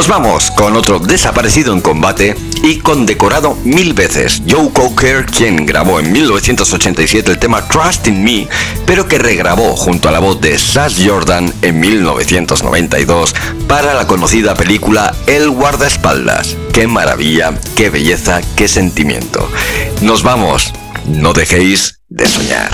Nos vamos con otro desaparecido en combate y condecorado 1000 veces, Joe Cocker, quien grabó en 1987 el tema Trust in Me, pero que regrabó junto a la voz de Sash Jordan en 1992 para la conocida película El guardaespaldas. ¡Qué maravilla, qué belleza, qué sentimiento! Nos vamos, no dejéis de soñar.